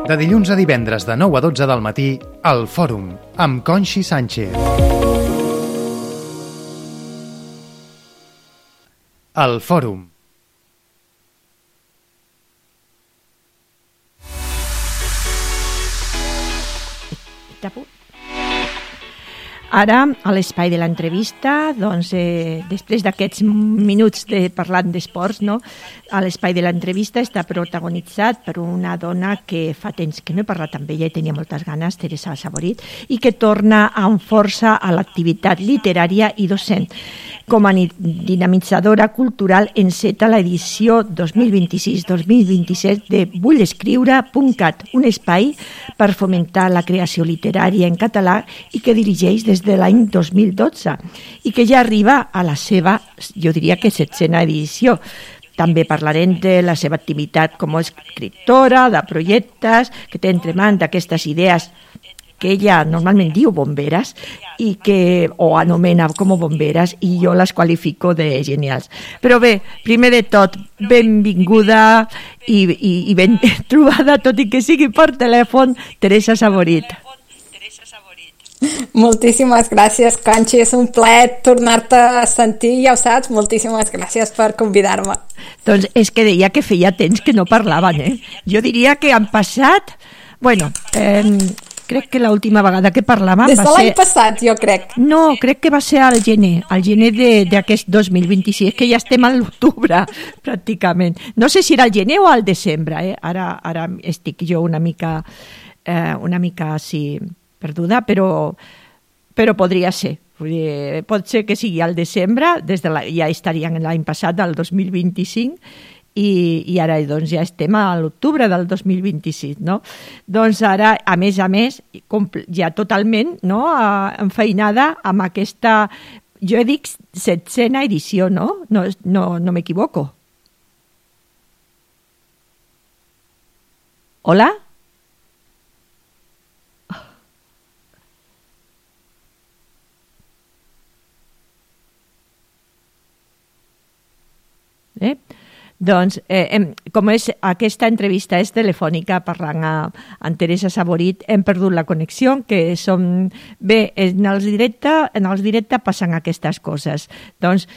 De dilluns a divendres de 9 a 12 del matí, al Fòrum, amb Conxi Sánchez. El Fòrum. Ara, a l'espai de l'entrevista, doncs, després d'aquests minuts parlant d'esports, no? A l'espai de l'entrevista està protagonitzat per una dona que fa temps que no he parlat amb ella i tenia moltes ganes, Teresa Saborit, i que torna amb força a l'activitat literària i docent. Com a dinamitzadora cultural enceta l'edició 2026-2027 de vullescriure.cat, un espai per fomentar la creació literària en català i que dirigeix des de l'any 2012 i que ja arriba a la seva, jo diria que 7a edició. També parlarem de la seva activitat com a escriptora, de projectes que té entre mans, d'aquestes idees que ella normalment diu bomberes o anomena com a bomberes, i jo les qualifico de genials. Però bé, primer de tot, benvinguda i ben trobada, tot i que sigui per telèfon, Teresa Saborit. Moltíssimes gràcies, Conxi, és un plaer tornar-te a sentir, ja ho saps, moltíssimes gràcies per convidar-me. Doncs és que deia que feia temps que no parlaven, Jo diria que han passat, crec que l'última vegada que parlàvem des de l'any passat, jo crec. No, crec que va ser al gener d'aquest 2026, que ja estem a l'octubre, pràcticament. No sé si era al gener o al desembre, Ara estic jo una mica així perduda, però podria ser. Pot ser que sigui al desembre, ja estarien l'any passat, el 2025, i ara doncs, ja estem a l'octubre del 2026, no? Doncs ara, a més, ja totalment enfeinada amb aquesta, jo dic 7a edició, no? No m'equivoco. Hola? Doncs, com aquesta entrevista és telefònica, parlant amb Teresa Saborit, hem perdut la connexió, que som... Bé, en els directes passen aquestes coses. Doncs,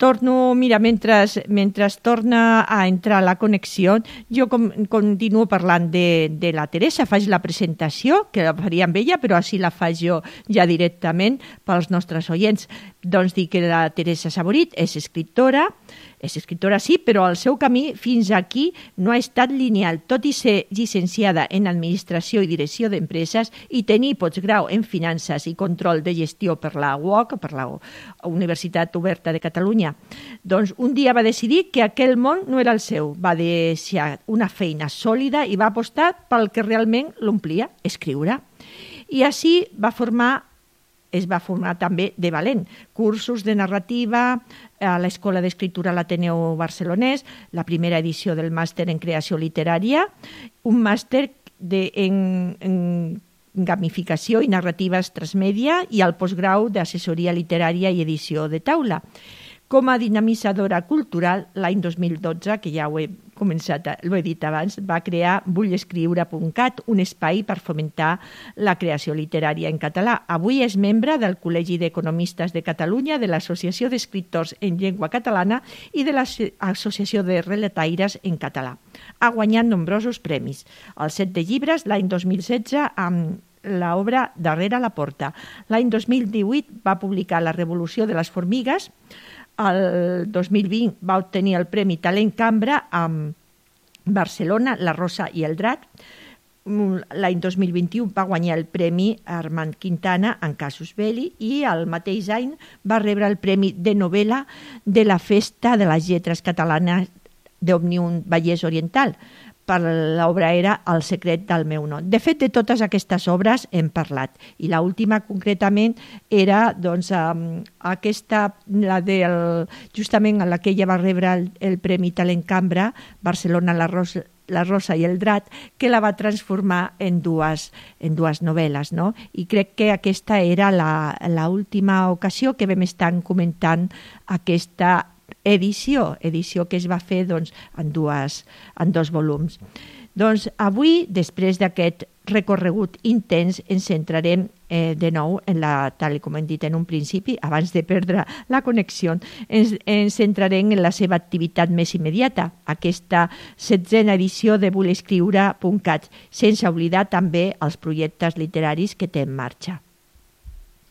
mentre torna a entrar la connexió, jo continuo parlant de la Teresa, faig la presentació, que la faria amb ella, però així la faig jo ja directament pels nostres oients. Doncs dic que la Teresa Saborit és escriptora sí, però el seu camí fins aquí no ha estat lineal. Tot i ser llicenciada en Administració i Direcció d'Empreses i tenir postgrau en Finances i Control de Gestió per la UOC, per la Universitat Oberta de Catalunya, doncs un dia va decidir que aquell món no era el seu. Va deixar una feina sòlida i va apostar pel que realment l'omplia, escriure. I així es va formar també de valent. Cursos de narrativa a l'Escola d'Escriptura a l'Ateneu Barcelonès, la primera edició del màster en creació literària, un màster en gamificació i narratives transmèdia i el postgrau d'assessoria literària i edició de taula. Com a dinamitzadora cultural, l'any 2012, que ja ho he dit abans, va crear vullescriure.cat, un espai per fomentar la creació literària en català. Avui és membre del Col·legi d'Economistes de Catalunya, de l'Associació d'Escriptors en Llengua Catalana i de l'Associació de Relataires en Català. Ha guanyat nombrosos premis. El set de llibres, l'any 2016, amb l'obra Darrere la porta. L'any 2018 va publicar La revolució de les formigues. El 2020 va obtenir el Premi Talent Cambra amb Barcelona, La rosa i el drac. L'any 2021 va guanyar el Premi Armand Quintana en Casus Belli i el mateix any va rebre el Premi de novel·la de la Festa de les Lletres Catalanes d'Òmnium Vallès Oriental. Per l'obra era El secret del meu nom. De fet, de totes aquestes obres hem parlat, i l'última concretament era justament en la que ella va rebre el Premi Talent Cambra, Barcelona, La rosa i el drac, que la va transformar en dues novel·les, no? I crec que aquesta era l'última ocasió que vam estar comentant aquesta edició que es va fer doncs, en dos volums. Doncs avui, després d'aquest recorregut intens, ens centrarem de nou, tal com hem dit en un principi, abans de perdre la connexió, ens centrarem en la seva activitat més immediata, aquesta 16a edició de vulescriure.cat, sense oblidar també els projectes literaris que té en marxa.